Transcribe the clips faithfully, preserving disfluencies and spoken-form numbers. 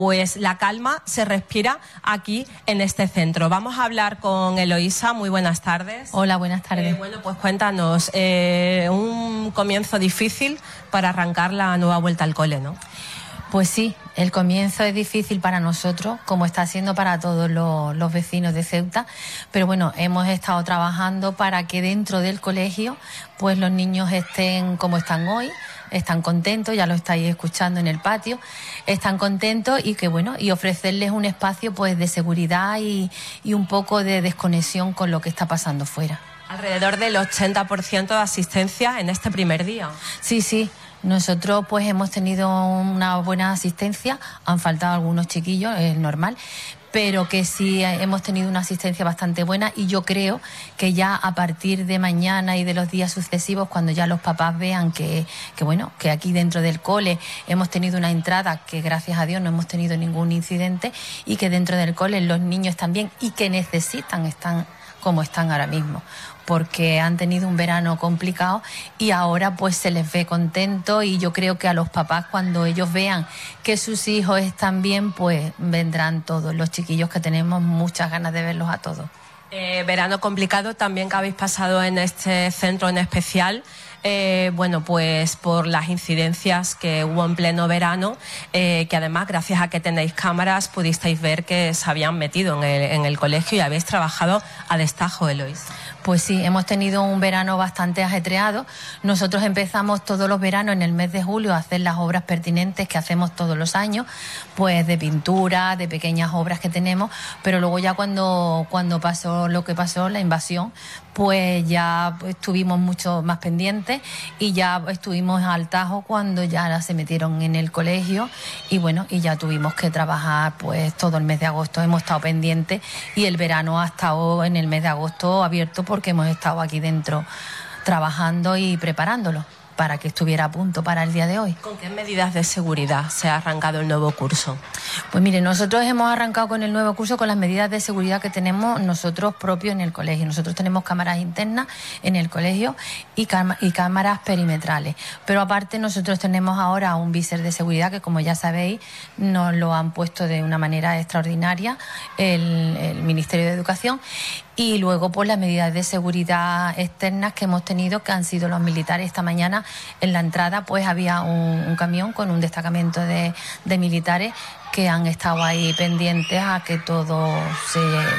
Pues la calma se respira aquí en este centro. Vamos a hablar con Eloísa. Muy buenas tardes. Hola, buenas tardes. Eh, bueno, pues cuéntanos, eh, un comienzo difícil para arrancar la nueva vuelta al cole, ¿no? Pues sí, el comienzo es difícil para nosotros, como está siendo para todos los, los vecinos de Ceuta, pero bueno, hemos estado trabajando para que dentro del colegio pues los niños estén como están hoy, están contentos, ya lo estáis escuchando en el patio, están contentos y que bueno, y ofrecerles un espacio pues de seguridad y, y un poco de desconexión con lo que está pasando fuera. Alrededor del ochenta por ciento de asistencia en este primer día. Sí, sí. Nosotros pues hemos tenido una buena asistencia, han faltado algunos chiquillos, es normal, pero que sí hemos tenido una asistencia bastante buena y yo creo que ya a partir de mañana y de los días sucesivos, cuando ya los papás vean que, que bueno, que aquí dentro del cole hemos tenido una entrada que gracias a Dios no hemos tenido ningún incidente y que dentro del cole los niños también y que necesitan están como están ahora mismo, porque han tenido un verano complicado y ahora pues se les ve contento y yo creo que a los papás cuando ellos vean que sus hijos están bien, pues vendrán todos los chiquillos que tenemos muchas ganas de verlos a todos. Eh, verano complicado también que habéis pasado en este centro en especial. Eh, bueno, pues por las incidencias que hubo en pleno verano, eh, que además gracias a que tenéis cámaras pudisteis ver que se habían metido en el, en el colegio y habéis trabajado a destajo, Eloísa. Pues sí, hemos tenido un verano bastante ajetreado. Nosotros empezamos todos los veranos en el mes de julio a hacer las obras pertinentes que hacemos todos los años, pues de pintura, de pequeñas obras que tenemos, pero luego ya cuando, cuando pasó lo que pasó, la invasión, pues ya estuvimos mucho más pendientes y ya estuvimos al tajo cuando ya se metieron en el colegio y bueno, y ya tuvimos que trabajar pues todo el mes de agosto, hemos estado pendientes y el verano ha estado en el mes de agosto abierto porque hemos estado aquí dentro trabajando y preparándolo para que estuviera a punto para el día de hoy. ¿Con qué medidas de seguridad se ha arrancado el nuevo curso? Pues mire, nosotros hemos arrancado con el nuevo curso con las medidas de seguridad que tenemos nosotros propios en el colegio. Nosotros tenemos cámaras internas en el colegio y, cam- y cámaras perimetrales. Pero aparte nosotros tenemos ahora un visor de seguridad que, como ya sabéis, nos lo han puesto de una manera extraordinaria el, el Ministerio de Educación. Y luego pues las medidas de seguridad externas que hemos tenido, que han sido los militares. Esta mañana en la entrada pues había un, un camión con un destacamento de, de militares que han estado ahí pendientes a que todo se,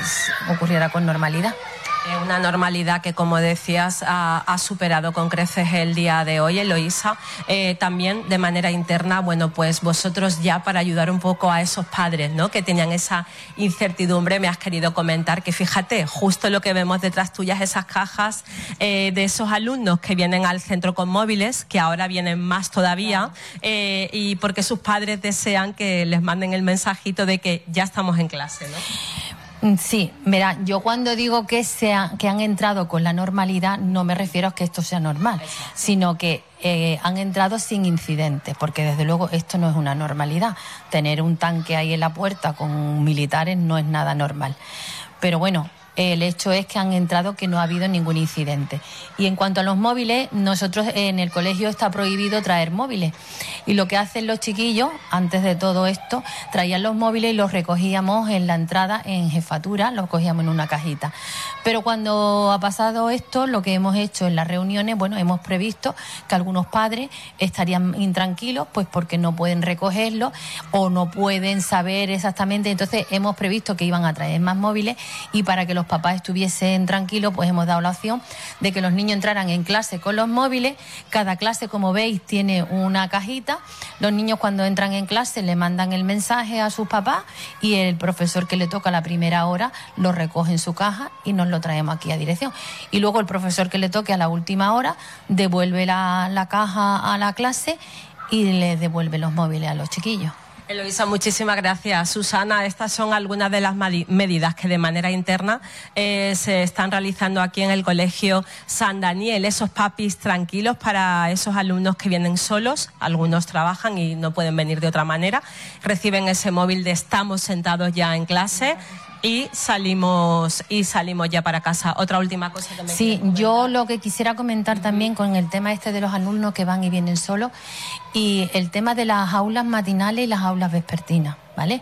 se ocurriera con normalidad. Una normalidad que, como decías, ha, ha superado con creces el día de hoy, Eloísa. Eh, también de manera interna, bueno, pues vosotros ya para ayudar un poco a esos padres, ¿no?, que tenían esa incertidumbre, me has querido comentar que fíjate, justo lo que vemos detrás tuyas, esas cajas eh, de esos alumnos que vienen al centro con móviles, que ahora vienen más todavía, eh, y porque sus padres desean que les manden el mensajito de que ya estamos en clase, ¿no? Sí, mira, yo cuando digo que, sea, que han entrado con la normalidad, no me refiero a que esto sea normal, exacto, sino que eh, han entrado sin incidentes, porque desde luego esto no es una normalidad. Tener un tanque ahí en la puerta con militares no es nada normal. Pero bueno, el hecho es que han entrado, que no ha habido ningún incidente. Y en cuanto a los móviles, nosotros en el colegio está prohibido traer móviles. Y lo que hacen los chiquillos, antes de todo esto, traían los móviles y los recogíamos en la entrada en jefatura, los cogíamos en una cajita. Pero cuando ha pasado esto, lo que hemos hecho en las reuniones, bueno, hemos previsto que algunos padres estarían intranquilos, pues porque no pueden recogerlo o no pueden saber exactamente. Entonces hemos previsto que iban a traer más móviles y para que los papás estuviesen tranquilos, pues hemos dado la opción de que los niños entraran en clase con los móviles. Cada clase, como veis, tiene una cajita. Los niños cuando entran en clase le mandan el mensaje a sus papás y el profesor que le toca la primera hora lo recoge en su caja y nos lo traemos aquí a dirección. Y luego el profesor que le toque a la última hora devuelve la, la caja a la clase y le devuelve los móviles a los chiquillos. Eloísa, muchísimas gracias. Susana, estas son algunas de las medidas que de manera interna eh, se están realizando aquí en el Colegio San Daniel. Esos papis tranquilos para esos alumnos que vienen solos, algunos trabajan y no pueden venir de otra manera, reciben ese móvil de estamos sentados ya en clase. y salimos y salimos ya para casa. Otra última cosa que me Sí, yo lo que quisiera comentar uh-huh. también con el tema este de los alumnos que van y vienen solos y el tema de las aulas matinales y las aulas vespertinas, ¿vale?